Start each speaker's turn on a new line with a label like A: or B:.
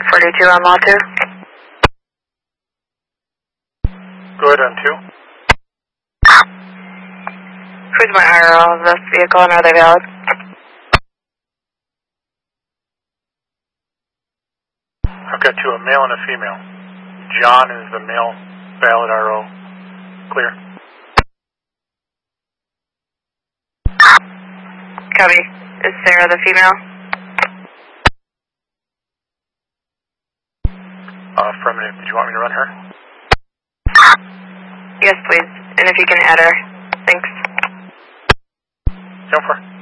A: 842 on Law 2.
B: Go ahead on 2.
A: Who's my IRL of this vehicle and are they valid?
B: I've got 2, a male and a female. John is the male, valid RO. Clear.
A: Copy. Is Sarah the female?
B: Affirmative. Did you want me to run her?
A: Yes, please. And if you can add her. Thanks.
B: Go for it.